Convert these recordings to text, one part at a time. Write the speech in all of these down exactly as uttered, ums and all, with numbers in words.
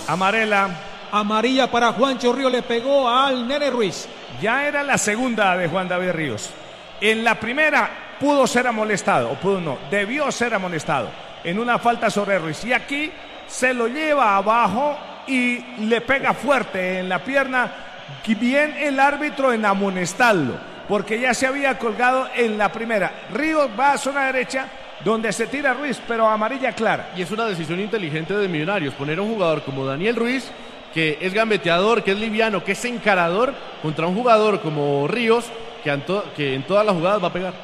Amarela. Amarilla para Juancho Ríos, le pegó al Nene Ruiz. Ya era la segunda de Juan David Ríos. En la primera pudo ser amonestado, o pudo no, debió ser amonestado en una falta sobre Ruiz. Y aquí se lo lleva abajo y le pega fuerte en la pierna. Bien el árbitro en amonestarlo, porque ya se había colgado en la primera. Ríos va a zona derecha, donde se tira Ruiz, pero amarilla clara. Y es una decisión inteligente de Millonarios, poner a un jugador como Daniel Ruiz, que es gambeteador, que es liviano, que es encarador, contra un jugador como Ríos, que en, to que en todas las jugadas va a pegar.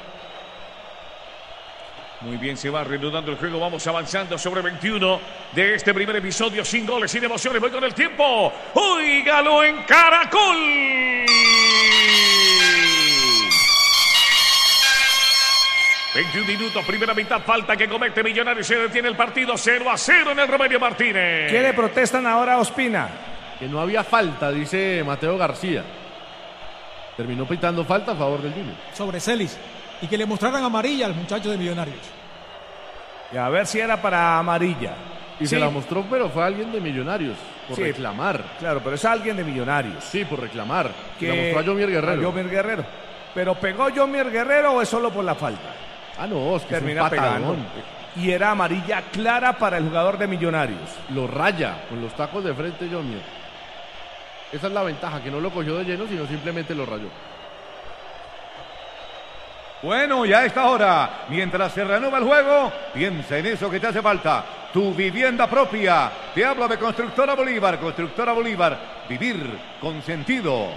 Muy bien, se va reanudando el juego. Vamos avanzando sobre veintiuno de este primer episodio. Sin goles, sin emociones. Voy con el tiempo. ¡Óigalo en Caracol! veintiún minutos, primera mitad, falta que comete Millonarios, se detiene el partido, cero a cero en el Romelio Martínez. ¿Qué le protestan ahora a Ospina? Que no había falta, dice Mateo García. Terminó pitando falta a favor del Junior. Sobre Celis. Y que le mostraran amarilla al muchacho de Millonarios. Y a ver si era para amarilla. Y sí, se la mostró, pero fue alguien de Millonarios, por sí, reclamar. Claro, pero es alguien de Millonarios. Sí, por reclamar. Que la mostró a Yomier Guerrero. A Yomier Guerrero. ¿Pero pegó Yomier Guerrero o es solo por la falta? Ah, no, es que termina es un pegando. Y era amarilla clara para el jugador de Millonarios. Lo raya con los tacos de frente Yomier. Esa es la ventaja, que no lo cogió de lleno, sino simplemente lo rayó. Bueno, ya a esta hora, mientras se reanuda el juego, piensa en eso que te hace falta. Tu vivienda propia. Te hablo de Constructora Bolívar. Constructora Bolívar. Vivir con sentido.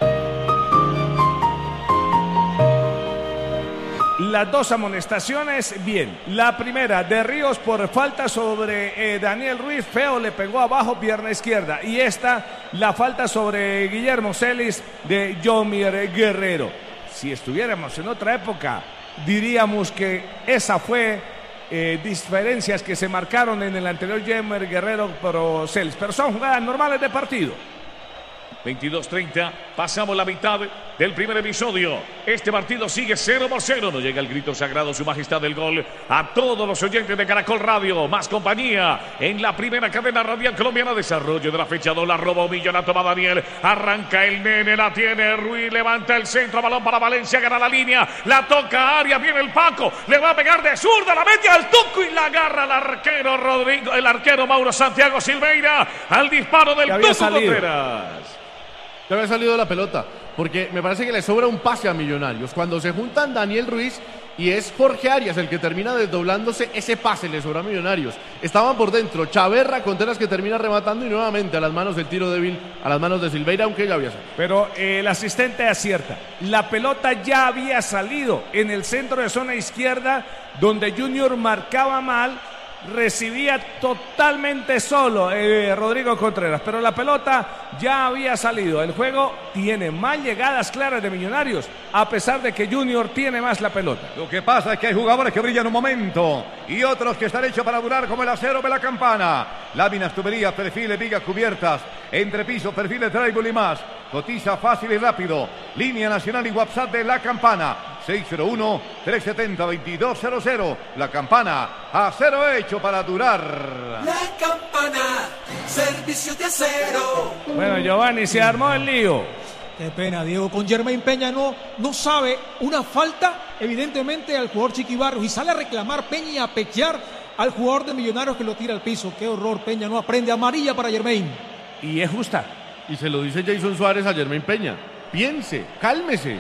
Las dos amonestaciones, bien. La primera de Ríos por falta sobre eh, Daniel Ruiz, feo, le pegó abajo, pierna izquierda. Y esta, la falta sobre Guillermo Celis de Yomier Guerrero. Si estuviéramos en otra época, diríamos que esa fue eh, diferencias que se marcaron en el anterior Yomier Guerrero por Celis. Pero son jugadas normales de partido. veintidós treinta, pasamos la mitad del primer episodio. Este partido sigue cero por cero. Nos llega el grito sagrado, su majestad del gol. A todos los oyentes de Caracol Radio, más compañía en la primera cadena radial colombiana. Desarrollo de la fecha dos, la robó Millón, la toma Daniel. Arranca el Nene, la tiene Ruiz, levanta el centro, balón para Valencia, gana la línea, la toca Arias, viene el Paco, le va a pegar de zurda, la mete al tuco y la agarra el arquero Rodrigo, el arquero Mauro Santiago Silveira al disparo del Tuco Contreras. Ya había salido la pelota, porque me parece que le sobra un pase a Millonarios. Cuando se juntan Daniel Ruiz y es Jorge Arias el que termina desdoblándose, ese pase le sobra a Millonarios. Estaban por dentro, Chaverra, Contreras que termina rematando y nuevamente a las manos del tiro débil, a las manos de Silveira, aunque ya había salido. Pero eh, el asistente acierta. La pelota ya había salido en el centro de zona izquierda, donde Junior marcaba mal. Recibía totalmente solo eh, Rodrigo Contreras, pero la pelota ya había salido. El juego tiene más llegadas claras de Millonarios, a pesar de que Junior tiene más la pelota. Lo que pasa es que hay jugadores que brillan un momento y otros que están hechos para durar, como el acero de la Campana. Láminas, tuberías, perfiles, vigas cubiertas, entrepisos, perfiles, drywall y más. Cotiza fácil y rápido. Línea nacional y WhatsApp de La Campana. seis cero uno, tres siete cero, dos dos cero cero. La Campana, acero hecho para durar. La Campana, servicio de acero. Bueno, Giovanni, se armó el lío. Qué pena, Diego. Con Jermaine Peña no, no sabe una falta, evidentemente, al jugador Chiqui Barrios. Y sale a reclamar Peña y a pechear al jugador de Millonarios que lo tira al piso. Qué horror, Peña no aprende. Amarilla para Jermaine. Y es justa. Y se lo dice Jason Suárez a Jermaine Peña. Piense, cálmese.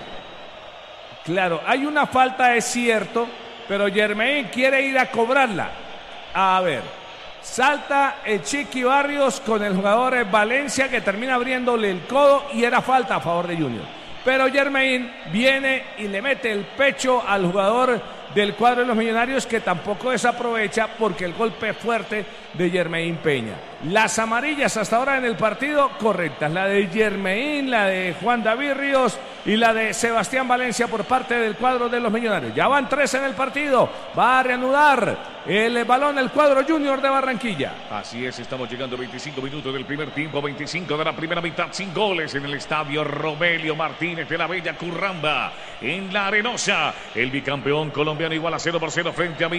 Claro, hay una falta, es cierto, pero Jermaine quiere ir a cobrarla. A ver, salta el Chiqui Barrios con el jugador Valencia, que termina abriéndole el codo y era falta a favor de Junior. Pero Jermaine viene y le mete el pecho al jugador del cuadro de los Millonarios, que tampoco desaprovecha, porque el golpe fuerte de Jermaine Peña. Las amarillas hasta ahora en el partido correctas, la de Jermaine, la de Juan David Ríos y la de Sebastián Valencia por parte del cuadro de los Millonarios. Ya van tres en el partido, va a reanudar el balón el cuadro Junior de Barranquilla. Así es, estamos llegando a veinticinco minutos del primer tiempo, veinticinco de la primera mitad, sin goles en el estadio Romelio Martínez de la Bella Curramba, en La Arenosa. El bicampeón colombiano igual a cero por cero frente a mí.